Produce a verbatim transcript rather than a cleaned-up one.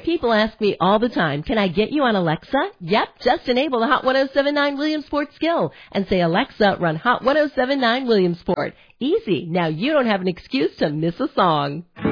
People ask me all the time, can I get you on Alexa? Yep, just enable the Hot ten seventy-nine Williamsport skill and say, Alexa, run Hot ten seventy-nine Williamsport. Easy. Now you don't have an excuse to miss a song.